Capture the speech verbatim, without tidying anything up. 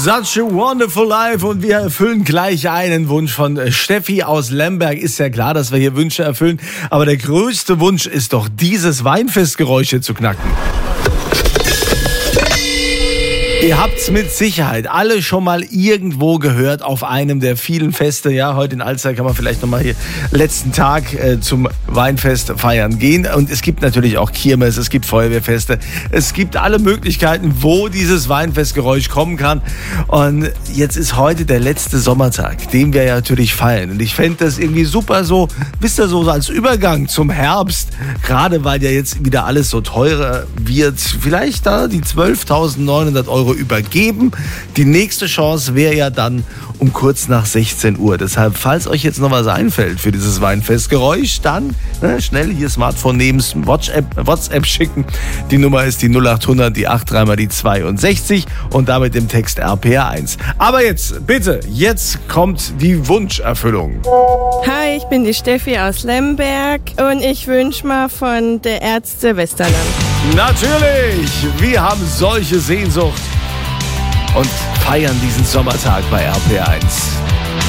Such a wonderful life und wir erfüllen gleich einen Wunsch von Steffi aus Lemberg. Ist ja klar, dass wir hier Wünsche erfüllen, aber der größte Wunsch ist doch, dieses Weinfestgeräusch hier zu knacken. Ihr habt's mit Sicherheit alle schon mal irgendwo gehört auf einem der vielen Feste. Ja, heute in Alzey kann man vielleicht nochmal hier letzten Tag äh, zum Weinfest feiern gehen. Und es gibt natürlich auch Kirmes, es gibt Feuerwehrfeste. Es gibt alle Möglichkeiten, wo dieses Weinfestgeräusch kommen kann. Und jetzt ist heute der letzte Sommertag, den wir ja natürlich feiern. Und ich fände das irgendwie super so, wisst ihr, so als Übergang zum Herbst. Gerade weil ja jetzt wieder alles so teurer wird. Vielleicht da die zwölftausendneunhundert Euro übergeben. Die nächste Chance wäre ja dann um kurz nach sechzehn Uhr. Deshalb, falls euch jetzt noch was einfällt für dieses Weinfestgeräusch, dann ne, schnell hier Smartphone nehmen, WhatsApp, WhatsApp schicken. Die Nummer ist die null acht hundert, die acht drei mal die zweiundsechzig und damit im Text R P R eins. Aber jetzt, bitte, jetzt kommt die Wunscherfüllung. Hi, ich bin die Steffi aus Lemberg und ich wünsche mal von der Ärzte Westerland. Natürlich, wir haben solche Sehnsucht und feiern diesen Sommertag bei R P R eins.